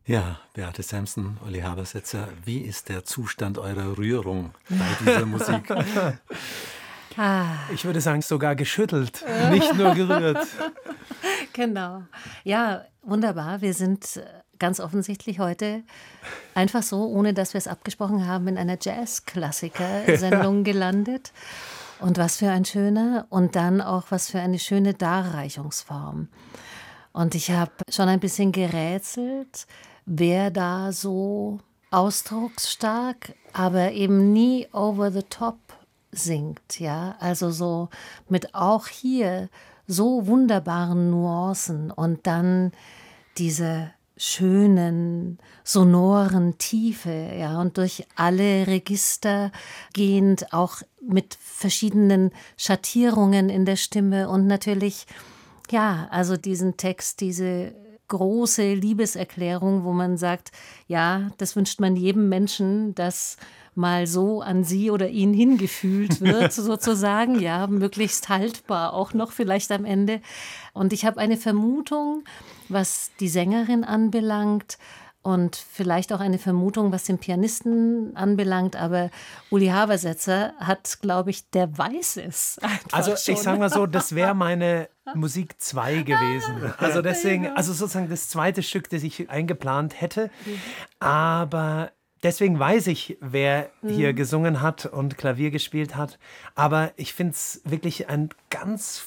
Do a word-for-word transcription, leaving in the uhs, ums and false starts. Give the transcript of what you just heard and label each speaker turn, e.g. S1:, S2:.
S1: Ja, Beate Samson, Uli Habersetzer, wie ist der Zustand eurer Rührung bei dieser Musik?
S2: Ich würde sagen, sogar geschüttelt, nicht nur gerührt.
S3: Genau. Ja, wunderbar. Wir sind ganz offensichtlich heute einfach so, ohne dass wir es abgesprochen haben, in einer Jazz-Klassiker-Sendung gelandet. Und was für ein schöner und dann auch was für eine schöne Darreichungsform. Und ich habe schon ein bisschen gerätselt, wer da so ausdrucksstark, aber eben nie over the top singt, ja, also so mit auch hier so wunderbaren Nuancen und dann diese schönen, sonoren Tiefe, ja, und durch alle Register gehend, auch mit verschiedenen Schattierungen in der Stimme und natürlich, ja, also diesen Text, diese große Liebeserklärung, wo man sagt, ja, das wünscht man jedem Menschen, dass mal so an sie oder ihn hingefühlt wird, sozusagen, ja, möglichst haltbar auch noch vielleicht am Ende. Und ich habe eine Vermutung, was die Sängerin anbelangt und vielleicht auch eine Vermutung, was den Pianisten anbelangt, aber Uli Habersetzer hat, glaube ich, der weiß es einfach
S2: Also
S3: schon.
S2: ich sage mal so, das wäre meine Musik zwei gewesen. Also deswegen, also sozusagen das zweite Stück, das ich eingeplant hätte, aber deswegen weiß ich, wer hier gesungen hat und Klavier gespielt hat. Aber ich finde es wirklich ein ganz